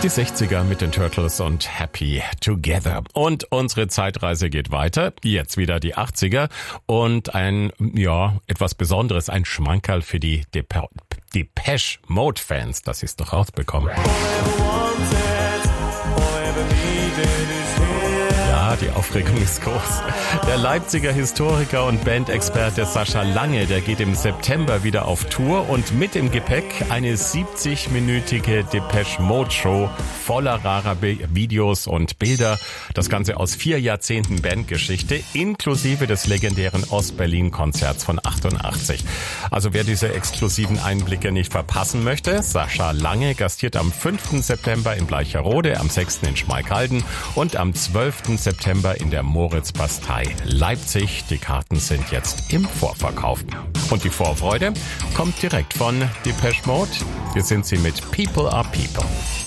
Die 60er mit den Turtles und Happy Together. Und unsere Zeitreise geht weiter. Jetzt wieder die 80er und ein, etwas Besonderes, ein Schmankerl für die Depeche Mode Fans, das ist doch rausbekommen. Ja, die Aufregung ist groß. Der Leipziger Historiker und Bandexperte Sascha Lange, der geht im September wieder auf Tour und mit im Gepäck eine 70-minütige Depeche Mode Show voller rarer Videos und Bilder. Das Ganze aus 4 Jahrzehnten Bandgeschichte, inklusive des legendären Ost-Berlin-Konzerts von 88. Also wer diese exklusiven Einblicke nicht verpassen möchte, Sascha Lange gastiert am 5. September in Bleicherode, am 6. in Schmalkalden und am 12. September in der Moritz-Bastei Leipzig. Die Karten sind jetzt im Vorverkauf. Und die Vorfreude kommt direkt von Depeche Mode. Hier sind sie mit People Are People.